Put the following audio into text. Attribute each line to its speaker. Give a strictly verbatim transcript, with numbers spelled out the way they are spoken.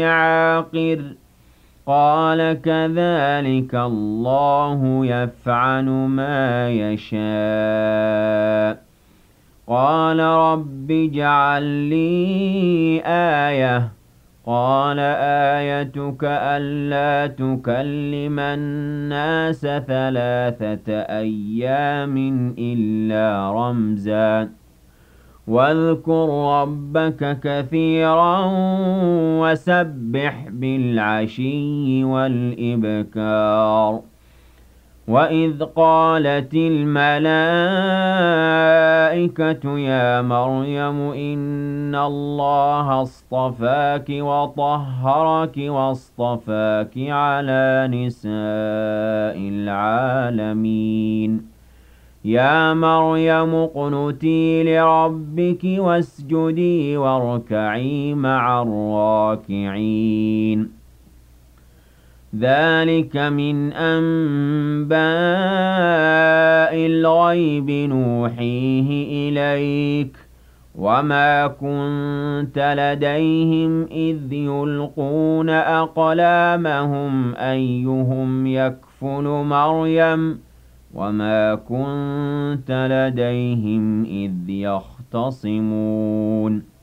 Speaker 1: عاقر قال كذلك الله يفعل ما يشاء قال رب اجعل لي آية قال آيتك ألا تكلم الناس ثلاثة أيام إلا رمزا واذكر ربك كثيرا وسبح بالعشي والإبكار وإذ قالت الملائكة يا مريم إن الله اصطفاك وطهرك واصطفاك على نساء العالمين يا مريم اقنتي لربك واسجدي واركعي مع الراكعين ذلك من أنباء الغيب نوحيه إليك وما كنت لديهم إذ يلقون أقلامهم أيهم يكفل مريم وما كنت لديهم إذ يختصمون